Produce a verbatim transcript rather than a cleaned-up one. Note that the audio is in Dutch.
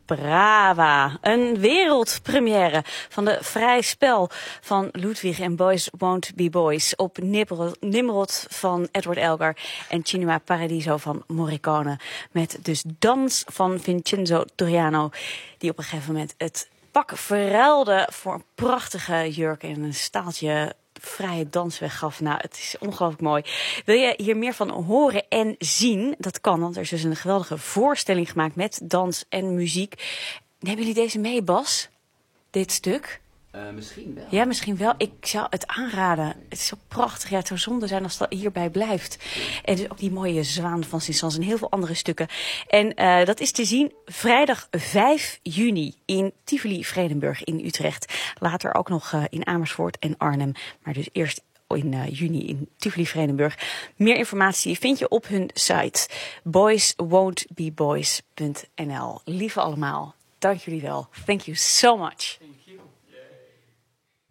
Brava. Een wereldpremière van de Vrij Spel van Ludwig en Boys Won't Be Boys op Nimrod van Edward Elgar en Cinema Paradiso van Morricone. Met dus dans van Vincenzo Troiano, die op een gegeven moment het pak verruilde voor een prachtige jurk en een staaltje vrije dansweg gaf. Nou, het is ongelooflijk mooi. Wil je hier meer van horen en zien? Dat kan, want er is dus een geweldige voorstelling gemaakt met dans en muziek. Nemen jullie deze mee, Bas? Dit stuk? Uh, misschien wel. Ja, misschien wel. Ik zou het aanraden. Het is zo prachtig. Ja, het zou zonde zijn als dat hierbij blijft. En dus ook die mooie zwaan van Saint-Saëns en heel veel andere stukken. En uh, dat is te zien vrijdag vijf juni in Tivoli-Vredenburg in Utrecht. Later ook nog uh, in Amersfoort en Arnhem. Maar dus eerst in uh, juni in Tivoli-Vredenburg. Meer informatie vind je op hun site boys won't be boys punt n l. Lieve allemaal, dank jullie wel. Thank you so much.